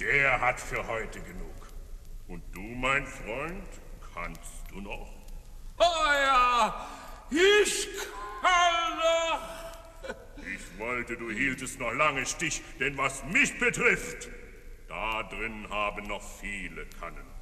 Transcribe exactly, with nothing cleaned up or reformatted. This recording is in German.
Der hat für heute genug. Und du, mein Freund, kannst du noch? Oh ja, ich kann noch. Ich wollte, du hieltest noch lange Stich, denn was mich betrifft, da drin haben noch viele Kannen.